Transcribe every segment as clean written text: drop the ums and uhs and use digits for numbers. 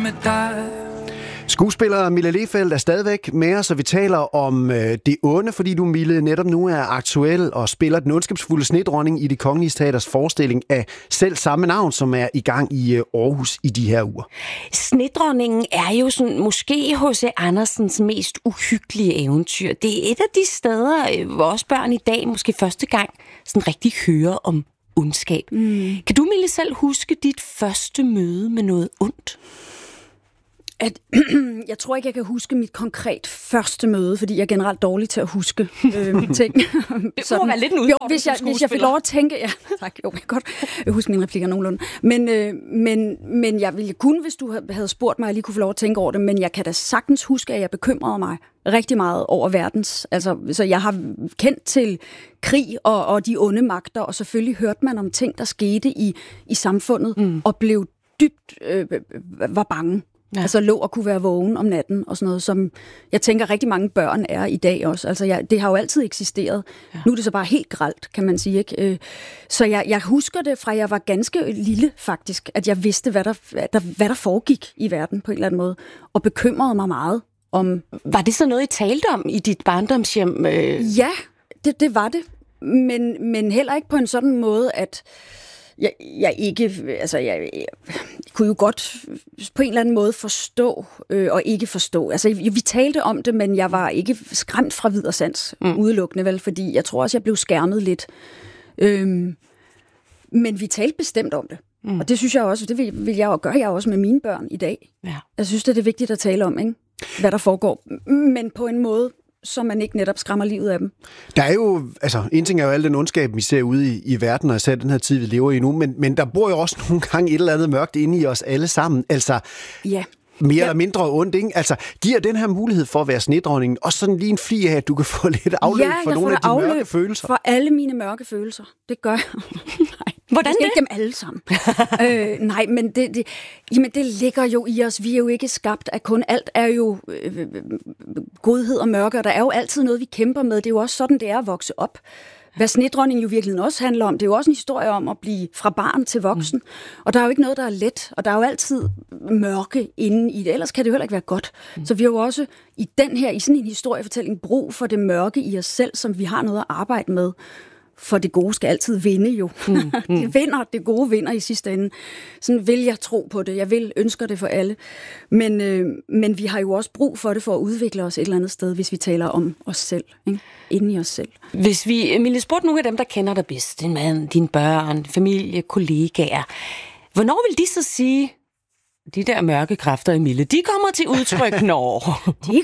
med dig. Skuespiller Mille Lehfeldt er stadigvæk med os, og vi taler om det onde, fordi du, Mille, netop nu er aktuel og spiller den ondskabsfulde snedronning i Det Kongelige Teaters forestilling af selv samme navn, som er i gang i Aarhus i de her uger. Snedronningen er jo sådan, måske H.C. Andersens mest uhyggelige eventyr. Det er et af de steder, hvor vores børn i dag måske første gang sådan rigtig hører om ondskab. Kan du, Mille, selv huske dit første møde med noget ondt? Jeg tror ikke, jeg kan huske mit konkret første møde, fordi jeg er generelt dårlig til at huske ting. Det må være lidt en udfordring. Hvis jeg fik lov at tænke... Ja, tak. Jo, jeg kan godt huske mine replikker nogenlunde. Men jeg ville kunne, hvis du havde spurgt mig, at jeg lige kunne få lov at tænke over det, men jeg kan da sagtens huske, at jeg bekymrede mig rigtig meget over verdens. Altså, så jeg har kendt til krig og de onde magter, og selvfølgelig hørte man om ting, der skete i samfundet, og blev dybt var bange. Ja. Altså lå og kunne være vågen om natten og sådan noget, som jeg tænker rigtig mange børn er i dag også. Altså det har jo altid eksisteret. Ja. Nu er det så bare helt grelt, kan man sige, ikke? Så jeg husker det fra jeg var ganske lille faktisk, at jeg vidste, hvad der foregik i verden på en eller anden måde, og bekymrede mig meget om... Var det så noget, I talte om i dit barndomshjem? Ja, det var det. Men heller ikke på en sådan måde, at... Jeg kunne jo godt på en eller anden måde forstå og ikke forstå. Altså, vi talte om det, men jeg var ikke skræmt fra vid og sans udelukkende, vel, fordi jeg tror også, jeg blev skærmet lidt. Men vi talte bestemt om det. Og det synes jeg også, det vil jeg jo gøre jeg også med mine børn i dag. Ja. Jeg synes, det er vigtigt at tale om, ikke? Hvad der foregår. Men på en måde, så man ikke netop skræmmer livet af dem. Der er jo, altså, en ting er jo al den ondskab, vi ser ude i verden, og især den her tid, vi lever i nu, men der bor jo også nogle gange et eller andet mørkt inde i os alle sammen. Altså, ja. Mere eller mindre ondt, ikke? Altså, giver den her mulighed for at være snedronningen også sådan lige en fli af, at du kan få lidt afløb for nogle af de mørke følelser? For alle mine mørke følelser. Det gør jeg. Hvordan det? Ikke dem alle sammen. Nej, men det ligger jo i os. Vi er jo ikke skabt af kun alt er jo godhed og mørke, og der er jo altid noget, vi kæmper med. Det er jo også sådan, det er at vokse op. Hvad snedronningen jo virkelig også handler om, det er jo også en historie om at blive fra barn til voksen. Og der er jo ikke noget, der er let, og der er jo altid mørke inde i det. Ellers kan det jo heller ikke være godt. Så vi har jo også i sådan en historiefortælling brug for det mørke i os selv, som vi har noget at arbejde med. For det gode skal altid vinde jo. Det gode vinder i sidste ende. Sådan vil jeg tro på det. Jeg ønsker det for alle. Men vi har jo også brug for det for at udvikle os et eller andet sted, hvis vi taler om os selv. Ikke? Inde i os selv. Hvis vi, Emilie, spurgte nogle af dem, der kender dig bedst, din mand, dine børn, familie, kollegaer, hvornår vil de så sige, de der mørke kræfter, Emilie, de kommer til udtryk, når...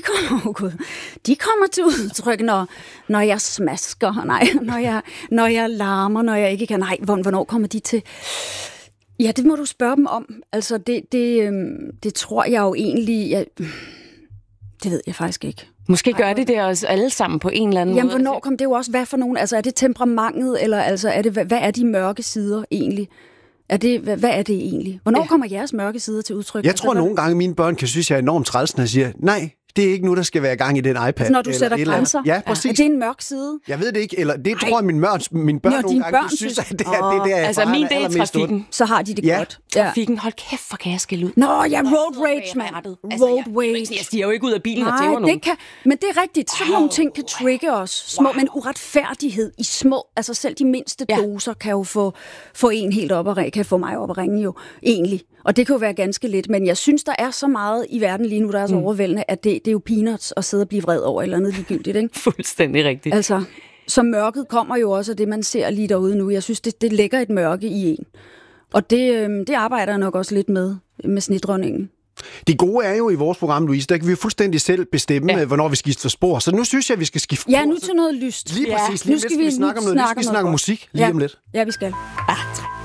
De kommer til udtryk, når jeg smasker, når jeg larmer, når jeg ikke kan... Nej, hvornår kommer de til... Ja, det må du spørge dem om. Altså, det tror jeg jo egentlig... Det ved jeg faktisk ikke. Måske gør det os alle sammen på en eller anden måde. Jamen, hvornår kom det jo også? Hvad for nogen? Altså, er det temperamentet, eller altså, hvad er de mørke sider egentlig? Hvad er det egentlig? Hvornår kommer jeres mørke sider til udtryk? Jeg tror nogle gange, mine børn kan synes, jeg er enormt træls, når jeg siger, nej, det er ikke nu, der skal være gang i den iPad. Altså, når du sætter grænser? Ja, præcis. Er det en mørk side? Jeg ved det ikke, eller det tror jeg, mine børn nogle gange synes, at det er det, altså, min det er trafikken. Så har de det godt. Trafikken, hold kæft, for kan jeg skælde ud. Nå, ja, road rage, mand. Road rage. Jeg stiger jo ikke ud af bilen og tæver nogen. Men det er rigtigt. Sådan nogle ting kan trigge os. Men uretfærdighed i små, altså selv de mindste doser kan jo få en helt op og kan få mig op at ringe jo, egentlig. Og det kan jo være ganske lidt, men jeg synes, der er så meget i verden lige nu, der er så overvældende, at det er jo peanuts at sidde og blive vred over eller andet ligegyldigt, ikke? Fuldstændig rigtigt. Altså, så mørket kommer jo også af det, man ser lige derude nu. Jeg synes, det lægger et mørke i en. Og det arbejder jeg nok også lidt med snedronningen. Det gode er jo i vores program, Louise, der kan vi fuldstændig selv bestemme, hvornår vi skifter spor. Så nu synes jeg, vi skal skifte spor. Ja, nu til noget lyst. Lige præcis. Nu skal vi snakke om noget. Nu skal vi snakke om musik lige om lidt. Ja, vi skal.